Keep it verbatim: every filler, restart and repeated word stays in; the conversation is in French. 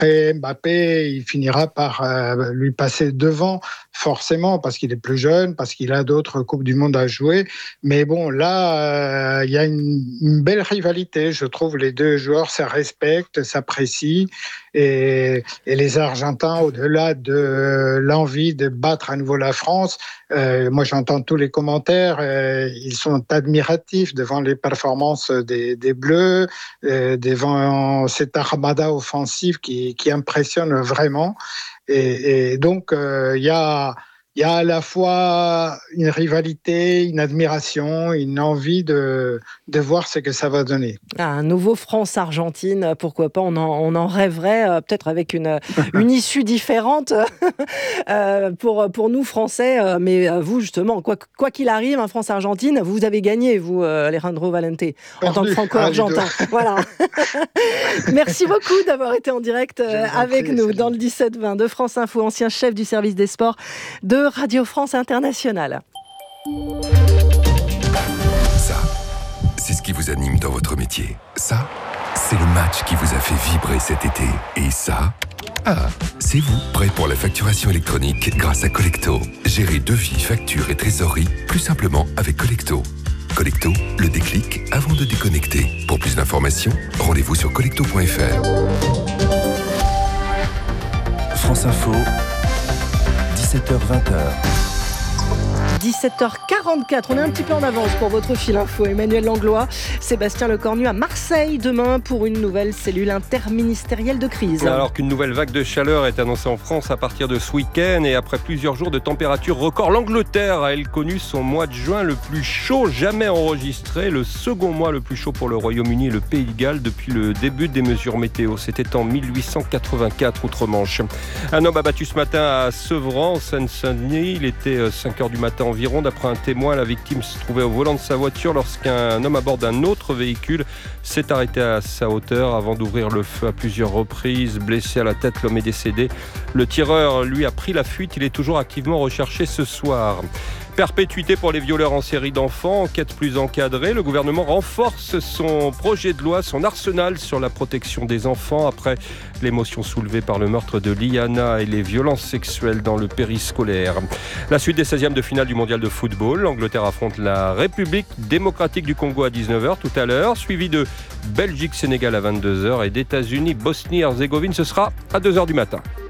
après Mbappé, il finira par euh, lui passer devant, forcément, parce qu'il est plus jeune, parce qu'il a d'autres Coupes du Monde à jouer. Mais bon, là, euh, il y a une, une belle rivalité. Je trouve les deux joueurs se respectent, s'apprécient. Et, et les Argentins, au-delà de l'envie de battre à nouveau la France, euh, moi j'entends tous les commentaires, euh, ils sont admiratifs devant les performances des, des Bleus, euh, devant cette armada offensive qui, qui impressionne vraiment. Et, et donc, il euh, y a... Il y a à la fois une rivalité, une admiration, une envie de, de voir ce que ça va donner. Un nouveau France-Argentine, pourquoi pas, on en, on en rêverait, euh, peut-être avec une, une issue différente euh, pour, pour nous Français. Euh, mais vous, justement, quoi, quoi qu'il arrive, un France-Argentine, vous avez gagné, vous, euh, Alejandro Valente, en tant que franco-argentin. Ah, voilà. Merci beaucoup d'avoir été en direct euh, avec prie, nous dans le dix-sept vingt de France Info, ancien chef du service des sports de Radio France Internationale. Ça, c'est ce qui vous anime dans votre métier. Ça, c'est le match qui vous a fait vibrer cet été. Et ça, ah, c'est vous, prêt pour la facturation électronique grâce à Collecto. Gérez devis, factures et trésorerie plus simplement avec Collecto. Collecto, le déclic avant de déconnecter. Pour plus d'informations, rendez-vous sur collecto point f r. France Info, dix-sept heures vingt. dix-sept heures quarante-quatre, on est un petit peu en avance pour votre fil info. Emmanuel Langlois, Sébastien Lecornu à Marseille demain pour une nouvelle cellule interministérielle de crise. Alors qu'une nouvelle vague de chaleur est annoncée en France à partir de ce week-end et après plusieurs jours de température record, l'Angleterre a elle connu son mois de juin le plus chaud jamais enregistré, le second mois le plus chaud pour le Royaume-Uni et le Pays de Galles depuis le début des mesures météo. C'était en mille huit cent quatre-vingt-quatre outre-Manche. Un homme abattu ce matin à Sevran, en Seine-Saint-Denis. Il était cinq heures du matin environ. D'après un témoin, la victime se trouvait au volant de sa voiture lorsqu'un homme à bord d'un autre véhicule s'est arrêté à sa hauteur avant d'ouvrir le feu à plusieurs reprises. Blessé à la tête, l'homme est décédé. Le tireur, lui, a pris la fuite. Il est toujours activement recherché ce soir. Perpétuité pour les violeurs en série d'enfants, enquête plus encadrée. Le gouvernement renforce son projet de loi, son arsenal sur la protection des enfants après l'émotion soulevée par le meurtre de Liana et les violences sexuelles dans le périscolaire. La suite des seizièmes de finale du mondial de football. L'Angleterre affronte la République démocratique du Congo à dix-neuf heures tout à l'heure, suivi de Belgique-Sénégal à vingt-deux heures et d'États-Unis-Bosnie-Herzégovine. Ce sera à deux heures du matin.